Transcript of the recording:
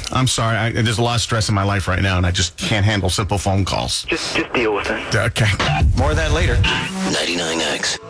I'm sorry. There's a lot of stress in my life right now, and I just can't handle simple phone calls. Just deal with it. Okay. More of that later. 99X.